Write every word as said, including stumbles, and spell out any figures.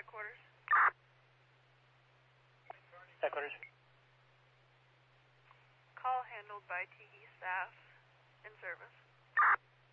Headquarters. Headquarters. Call handled by T E staff in service.